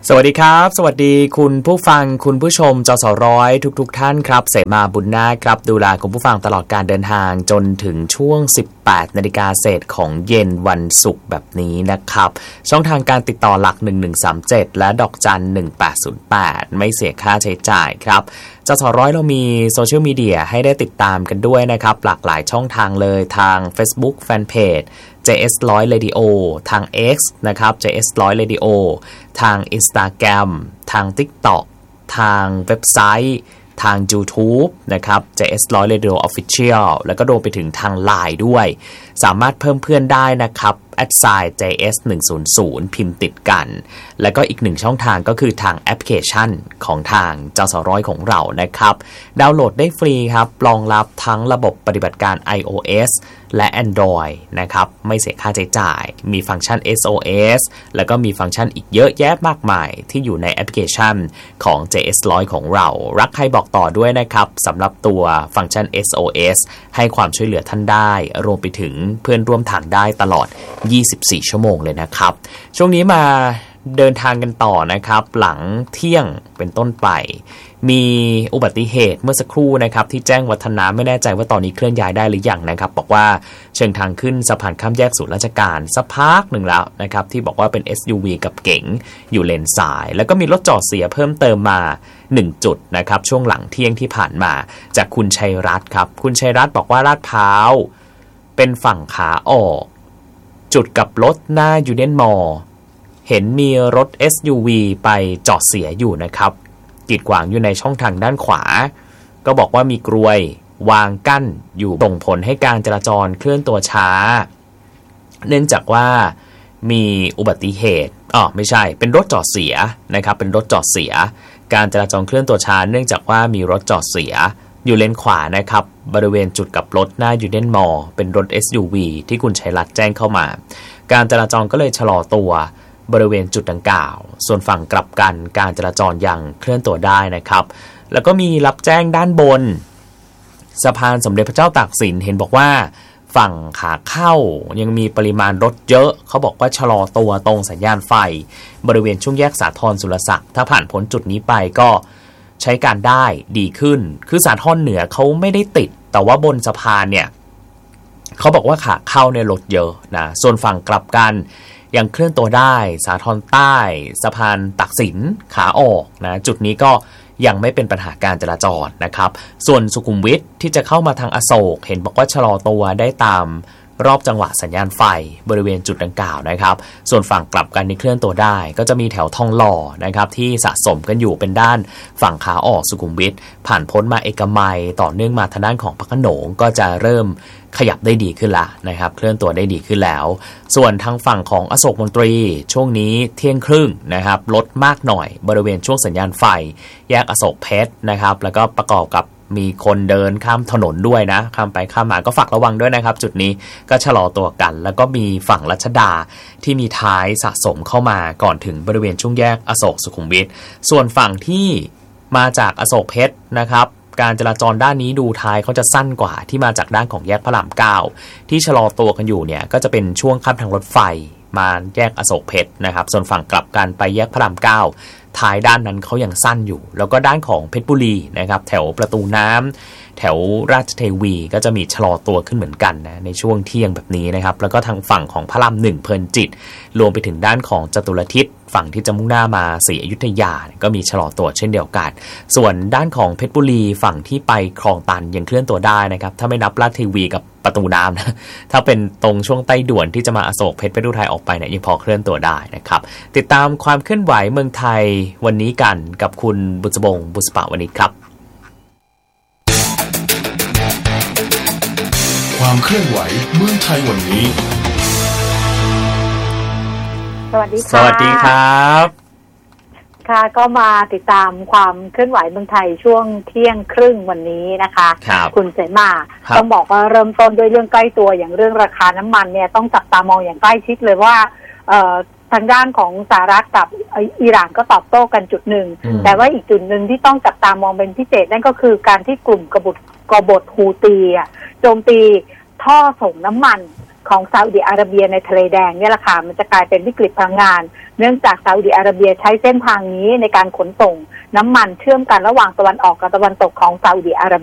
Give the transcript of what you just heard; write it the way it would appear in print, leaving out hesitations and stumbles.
สวัสดีครับสวัสดีคุณผู้ฟังคุณผู้ชมจสร้อยทุกท่านครับเสมาบุญนาคครับดูแลคุณผู้ฟังตลอดการเดินทางจนถึงช่วง 18 นาฬิกาเศษของเย็นวันศุกร์แบบนี้นะครับช่องทางการติดต่อหลัก1137และดอกจัน1808ไม่เสียค่าใช้จ่ายครับจสร้อยเรามีโซเชียลมีเดียให้ได้ติดตามกันด้วยนะครับหลากหลายช่องทางเลยทาง Facebook Fanpage JS 100 Radio ทาง X นะครับ JS 100 Radio ทาง Instagram ทาง TikTok ทางเว็บไซต์ทาง YouTube นะครับ JS 100 Radio Official แล้วก็รวมไปถึงทาง LINE ด้วยสามารถเพิ่มเพื่อนได้นะครับ@JS 100พิมพ์ติดกันแล้วก็อีกหนึ่งช่องทางก็คือทางแอปพลิเคชันของทางจสร้อยของเรานะครับดาวน์โหลดได้ฟรีครับรองรับทั้งระบบปฏิบัติการ iOS และ Android นะครับไม่เสียค่าใช้จ่ายมีฟังก์ชัน SOS แล้วก็มีฟังก์ชันอีกเยอะแยะมากมายที่อยู่ในแอปพลิเคชันของ JS 100ของเรารักใครบอกต่อด้วยนะครับสำหรับตัวฟังก์ชัน SOS ให้ความช่วยเหลือท่านได้รวมไปถึงเพื่อนร่วมทางได้ตลอด24 ชั่วโมงเลยนะครับช่วงนี้มาเดินทางกันต่อนะครับหลังเที่ยงเป็นต้นไปมีอุบัติเหตุเมื่อสักครู่นะครับที่แจ้งวัฒนะไม่แน่ใจว่าตอนนี้เคลื่อนย้ายได้หรือยังนะครับบอกว่าเชิงทางขึ้นสะพานข้ามแยกศูนย์ราชการสักพักหนึ่งแล้วนะครับที่บอกว่าเป็น SUV กับเก๋งอยู่เลนซ้ายแล้วก็มีรถจอดเสียเพิ่มเติมมา1จุดนะครับช่วงหลังเที่ยงที่ผ่านมาจากคุณชัยรัตน์ครับคุณชัยรัตน์บอกว่าลาดพร้าวเป็นฝั่งขาออกจุดกับรถหน้ายูเนียนมอลล์เห็นมีรถ SUV ไปจอดเสียอยู่นะครับกีดขวางอยู่ในช่องทางด้านขวาก็บอกว่ามีกลวยวางกั้นอยู่ส่งผลให้การจราจรเคลื่อนตัวช้าเนื่องจากว่ามีอุบัติเหตุไม่ใช่เป็นรถจอดเสียนะครับเป็นรถจอดเสียการจราจรเคลื่อนตัวช้าเนื่องจากว่ามีรถจอดเสียอยู่เลนขวานะครับบริเวณจุดกับรถหน้ายูเนียนมอลล์เป็นรถ SUV ที่คุณชัยรัตน์แจ้งเข้ามาการจราจรก็เลยชะลอตัวบริเวณจุดดังกล่าวส่วนฝั่งกลับกันการจราจรยังเคลื่อนตัวได้นะครับแล้วก็มีรับแจ้งด้านบนสะพานสมเด็จพระเจ้าตากสินเห็นบอกว่าฝั่งขาเข้ายังมีปริมาณรถเยอะเขาบอกว่าชะลอตัวตรงสัญญาณไฟบริเวณช่วงแยกสาทรสุรศักดิ์ถ้าผ่านพ้นจุดนี้ไปก็ใช้การได้ดีขึ้นคือสาทรเหนือเขาไม่ได้ติดแต่ว่าบนสะพานเนี่ยเขาบอกว่าขาเข้าเนี่ยรถเยอะนะส่วนฝั่งกลับกันยังเคลื่อนตัวได้สาทรใต้สะพานตากสินขาออกนะจุดนี้ก็ยังไม่เป็นปัญหาการจราจรนะครับส่วนสุขุมวิทที่จะเข้ามาทางอโศกเห็นบอกว่าชะลอตัวได้ตามรอบจังหวะสัญญาณไฟบริเวณจุดดังกล่าวนะครับส่วนฝั่งกลับกันนี่เคลื่อนตัวได้ก็จะมีแถวทองหล่อนะครับที่สะสมกันอยู่เป็นด้านฝั่งขาออกสุขุมวิทผ่านพ้นมาเอกมัยต่อเนื่องมาทางด้านของพระโขนงก็จะเริ่มขยับได้ดีขึ้นละนะครับเคลื่อนตัวได้ดีขึ้นแล้วส่วนทางฝั่งของอโศกมนตรีช่วงนี้เที่ยงครึ่งนะครับลดมากหน่อยบริเวณช่วงสัญญาณไฟแยกอโศกเพชรนะครับแล้วก็ประกอบกับมีคนเดินข้ามถนนด้วยนะข้ามไปข้ามมาก็ฝากระวังด้วยนะครับจุดนี้ก็ชะลอตัวกันแล้วก็มีฝั่งรัชดาที่มีท้ายสะสมเข้ามาก่อนถึงบริเวณช่วงแยกอโศกสุขุมวิทส่วนฝั่งที่มาจากอโศกเพชรนะครับการจราจรด้านนี้ดูท้ายเขาจะสั้นกว่าที่มาจากด้านของแยกพระราม9ที่ชะลอตัวกันอยู่เนี่ยก็จะเป็นช่วงข้ามทางรถไฟมาแยกอโศกเพชรนะครับส่วนฝั่งกลับกันไปแยกพระราม9ท้ายด้านนั้นเขายังสั้นอยู่แล้วก็ด้านของเพชรบุรีนะครับแถวประตูน้ำแถวราชเทวีก็จะมีชะลอตัวขึ้นเหมือนกันนะในช่วงเที่ยงแบบนี้นะครับแล้วก็ทางฝั่งของพระราม1เพลินจิตรวมไปถึงด้านของจตุรทิศฝั่งที่จะมุ่งหน้ามาศรีอยุธยาก็มีชะลอตัวเช่นเดียวกันส่วนด้านของเพชรบุรีฝั่งที่ไปคลองตันยังเคลื่อนตัวได้นะครับถ้าไม่นับราชเทวีกับประตูน้ำนะถ้าเป็นตรงช่วงใต้ด่วนที่จะมาอโศกเพชรไปดูไทยออกไปเนี่ยยังพอเคลื่อนตัวได้นะครับติดตามความเคลื่อนไหวเมืองไทยวันนี้กันกับคุณบุษบงบุษปะวณิชครับความเคลื่อนไหวเมืองไทยวันนี้สวัสดีค่ะสวัสดีครับค่ะก็มาติดตามความเคลื่อนไหวเมืองไทยช่วงเที่ยงครึ่งวันนี้นะคะคุณเสมาต้องบอกว่าเริ่มต้นด้วยเรื่องใกล้ตัวอย่างเรื่องราคาน้ำมันเนี่ยต้องจับตามองอย่างใกล้ชิดเลยว่าทางด้านของสหรัฐกับอิหร่านก็ตอบโต้กันจุดหนึ่งแต่ว่าอีกจุดหนึ่งที่ต้องจับตามองเป็นพิเศษนั่นก็คือการที่กลุ่มกบฏฮูตีโจมตีท่อส่งน้ำมันของซาอุดิอาระเบียในทะเลแดงเนี่ยแหละค่ะมันจะกลายเป็นวิกฤตพลังงานเนื่องจากซาอุดิอาระเบียใช้เส้นทางนี้ในการขนส่งน้ำมันเชื่อมกันระหว่างตะวันออกกับตะวันตกของซาอุดิอาระเบีย